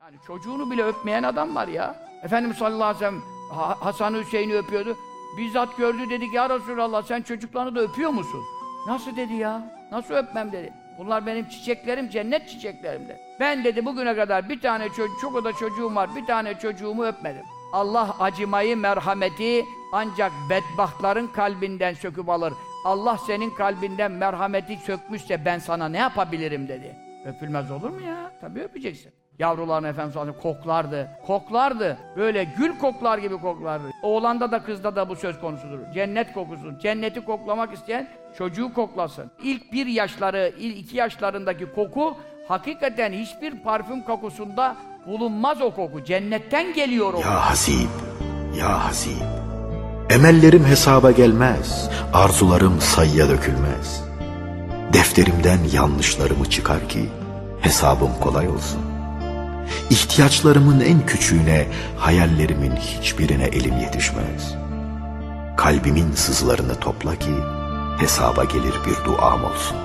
Yani çocuğunu bile öpmeyen adam var ya. Efendimiz sallallahu aleyhi ve sellem Hasan-ı Hüseyin'i öpüyordu. Bizzat gördü, dedi ki ya Resulallah sen çocuklarını da öpüyor musun? Nasıl dedi ya? Nasıl öpmem dedi. Bunlar benim çiçeklerim, cennet çiçeklerim dedi. Ben dedi bugüne kadar bir tane çok da çocuğum var, bir tane çocuğumu öpmedim. Allah acımayı, merhameti ancak bedbahtların kalbinden söküp alır. Allah senin kalbinden merhameti sökmüşse ben sana ne yapabilirim dedi. Öpülmez olur mu ya? Tabii öpeceksin. Yavrularını Efendimiz sallallahu aleyhi ve sellem koklardı. Koklardı. Böyle gül koklar gibi koklardı. Oğlanda da kızda da bu söz konusudur. Cennet kokusu. Cenneti koklamak isteyen çocuğu koklasın. İlk 1 yaşları, ilk 2 yaşlarındaki koku hakikaten hiçbir parfüm kokusunda bulunmaz o koku. Cennetten geliyor o. Ya Hasib, ya Hasib. Emellerim hesaba gelmez. Arzularım sayıya dökülmez. Defterimden yanlışlarımı çıkar ki hesabım kolay olsun. İhtiyaçlarımın en küçüğüne, hayallerimin hiçbirine elim yetişmez. Kalbimin sızlarını topla ki hesaba gelir bir duam olsun.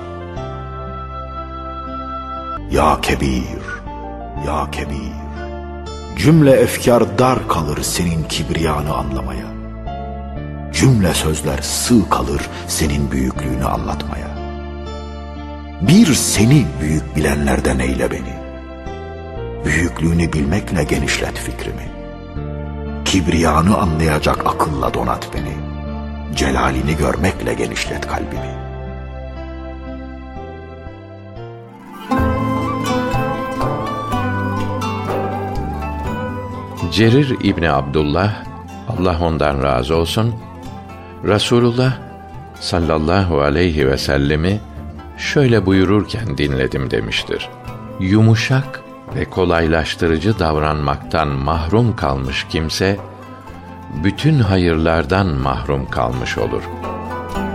Ya Kebir, ya Kebir. Cümle efkar dar kalır senin kibriyanı anlamaya. Cümle sözler sığ kalır senin büyüklüğünü anlatmaya. Bir seni büyük bilenlerden eyle beni. Büyüklüğünü bilmekle genişlet fikrimi. Kibriyanı anlayacak akılla donat beni. Celalini görmekle genişlet kalbimi. Cerir İbni Abdullah, Allah ondan razı olsun, Resulullah sallallahu aleyhi ve sellemi şöyle buyururken dinledim demiştir. Yumuşak ve kolaylaştırıcı davranmaktan mahrum kalmış kimse, bütün hayırlardan mahrum kalmış olur.